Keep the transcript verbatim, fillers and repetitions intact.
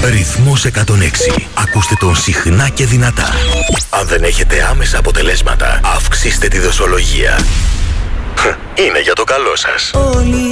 Ρυθμός εκατόν έξι. Ακούστε τον συχνά και δυνατά. Αν δεν έχετε άμεσα αποτελέσματα, αυξήστε τη δοσολογία. Είναι για το καλό σας. Όλοι